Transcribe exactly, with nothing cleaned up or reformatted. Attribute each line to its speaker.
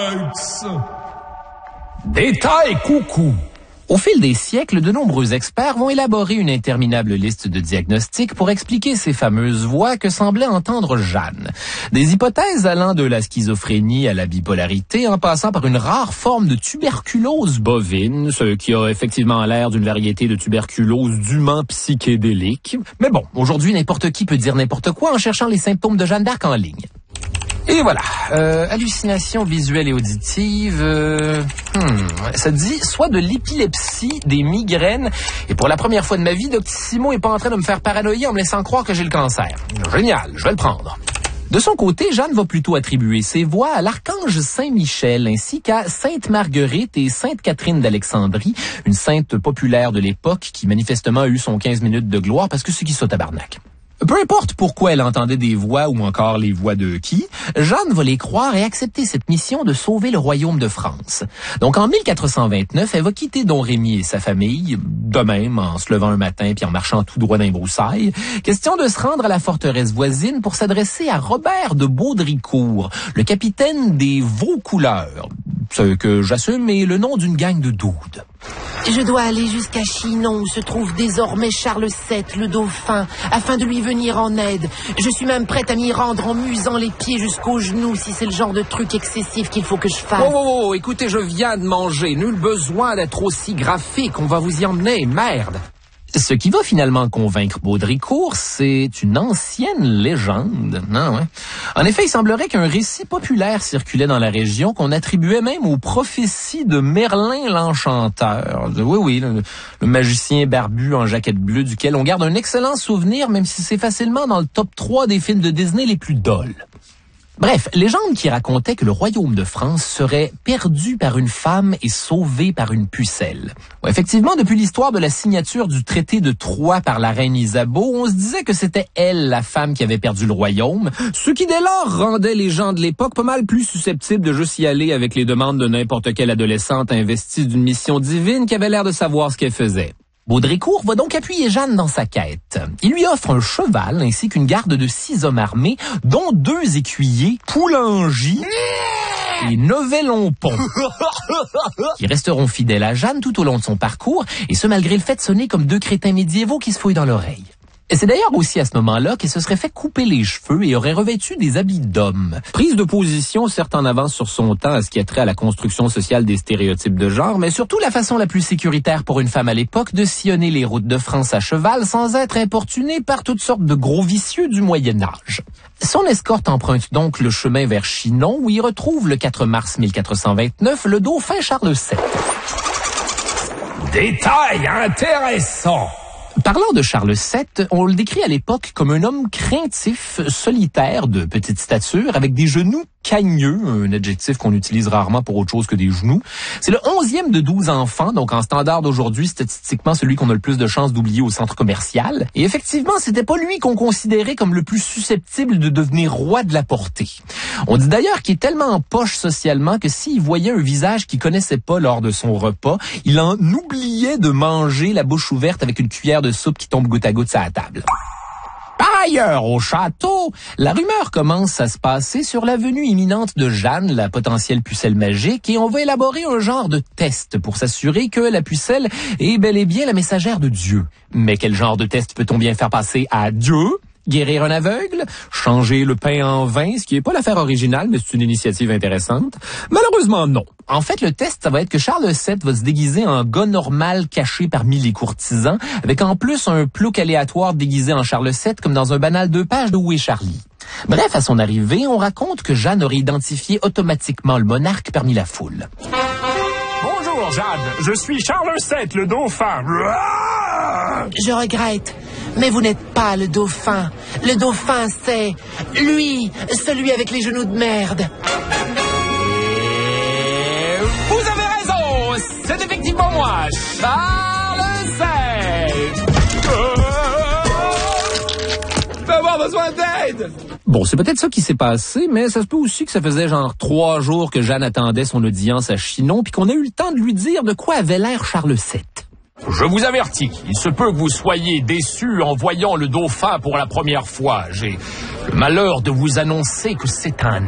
Speaker 1: Détail coucou. Au fil des siècles, de nombreux experts vont élaborer une interminable liste de diagnostics pour expliquer ces fameuses voix que semblait entendre Jeanne. Des hypothèses allant de la schizophrénie à la bipolarité, en passant par une rare forme de tuberculose bovine, ce qui a effectivement l'air d'une variété de tuberculose dûment psychédélique. Mais bon, aujourd'hui, n'importe qui peut dire n'importe quoi en cherchant les symptômes de Jeanne d'Arc en ligne. Et voilà, euh, hallucinations visuelles et auditives, euh, hmm, ça dit soit de l'épilepsie, des migraines, et pour la première fois de ma vie, Doctissimo est pas en train de me faire paranoïer en me laissant croire que j'ai le cancer. Génial, je vais le prendre. De son côté, Jeanne va plutôt attribuer ses voix à l'archange Saint-Michel ainsi qu'à Sainte Marguerite et Sainte Catherine d'Alexandrie, une sainte populaire de l'époque qui manifestement a eu son quinze minutes de gloire parce que c'est qui ça tabarnak. Peu importe pourquoi elle entendait des voix ou encore les voix de qui, Jeanne va les croire et accepter cette mission de sauver le royaume de France. Donc en mille quatre cent vingt-neuf, elle va quitter Don Rémy et sa famille, de même en se levant un matin puis en marchant tout droit dans les broussailles. Question de se rendre à la forteresse voisine pour s'adresser à Robert de Baudricourt, le capitaine des Vaucouleurs, ce que j'assume est le nom d'une gang de doudes.
Speaker 2: Je dois aller jusqu'à Chinon où se trouve désormais Charles sept, le dauphin, afin de lui venir en aide. Je suis même prête à m'y rendre en musant les pieds jusqu'aux genoux si c'est le genre de truc excessif qu'il faut que je fasse.
Speaker 1: Oh, oh, oh, écoutez, je viens de manger. Nul besoin d'être aussi graphique. On va vous y emmener, merde. Ce qui va finalement convaincre Baudricourt, c'est une ancienne légende. Non, ouais. En effet, il semblerait qu'un récit populaire circulait dans la région qu'on attribuait même aux prophéties de Merlin l'Enchanteur. Oui, oui, le, le magicien barbu en jaquette bleue duquel on garde un excellent souvenir, même si c'est facilement dans le top trois des films de Disney les plus dole. Bref, légende qui racontait que le royaume de France serait perdu par une femme et sauvé par une pucelle. Ouais, effectivement, depuis l'histoire de la signature du traité de Troyes par la reine Isabeau, on se disait que c'était elle, la femme, qui avait perdu le royaume, ce qui dès lors rendait les gens de l'époque pas mal plus susceptibles de juste y aller avec les demandes de n'importe quelle adolescente investie d'une mission divine qui avait l'air de savoir ce qu'elle faisait. Baudricourt va donc appuyer Jeanne dans sa quête. Il lui offre un cheval ainsi qu'une garde de six hommes armés, dont deux écuyers, Poulangy et Neuvellonpont, qui resteront fidèles à Jeanne tout au long de son parcours, et ce malgré le fait de sonner comme deux crétins médiévaux qui se fouillent dans l'oreille. Et c'est d'ailleurs aussi à ce moment-là qu'elle se serait fait couper les cheveux et aurait revêtu des habits d'homme. Prise de position certes en avance sur son temps à ce qui a trait à la construction sociale des stéréotypes de genre, mais surtout la façon la plus sécuritaire pour une femme à l'époque de sillonner les routes de France à cheval sans être importunée par toutes sortes de gros vicieux du Moyen-Âge. Son escorte emprunte donc le chemin vers Chinon où il retrouve le quatre mars mille quatre cent vingt-neuf le dauphin Charles sept.
Speaker 3: Détail intéressant.
Speaker 1: Parlant de Charles sept, on le décrit à l'époque comme un homme craintif, solitaire, de petite stature, avec des genoux cagneux, un adjectif qu'on utilise rarement pour autre chose que des genoux. C'est le onzième de douze enfants, donc en standard d'aujourd'hui, statistiquement celui qu'on a le plus de chances d'oublier au centre commercial. Et effectivement, c'était pas lui qu'on considérait comme le plus susceptible de devenir roi de la portée. On dit d'ailleurs qu'il est tellement en poche socialement que s'il voyait un visage qu'il connaissait pas lors de son repas, il en oubliait de manger la bouche ouverte avec une cuillère de soupe qui tombe goutte à goutte sur la table. Par ailleurs, au château, la rumeur commence à se passer sur la venue imminente de Jeanne, la potentielle pucelle magique, et on va élaborer un genre de test pour s'assurer que la pucelle est bel et bien la messagère de Dieu. Mais quel genre de test peut-on bien faire passer à Dieu? Guérir un aveugle? Changer le pain en vin, ce qui n'est pas l'affaire originale, mais c'est une initiative intéressante? Malheureusement, non. En fait, le test, ça va être que Charles sept va se déguiser en gars normal caché parmi les courtisans, avec en plus un plouc aléatoire déguisé en Charles sept, comme dans un banal deux pages de Où est Charlie? Bref, à son arrivée, on raconte que Jeanne aurait identifié automatiquement le monarque parmi la foule.
Speaker 3: Bonjour, Jeanne. Je suis Charles sept, le dauphin.
Speaker 2: Je regrette, mais vous n'êtes pas le dauphin. Le dauphin, c'est lui, celui avec les genoux de merde.
Speaker 1: Vous avez raison, c'est effectivement moi, Charles sept.
Speaker 3: Je vais avoir besoin d'aide.
Speaker 1: Bon, c'est peut-être ça qui s'est passé, mais ça se peut aussi que ça faisait genre trois jours que Jeanne attendait son audience à Chinon, puis qu'on a eu le temps de lui dire de quoi avait l'air Charles sept.
Speaker 3: Je vous avertis, il se peut que vous soyez déçus en voyant le dauphin pour la première fois. J'ai le malheur de vous annoncer que c'est un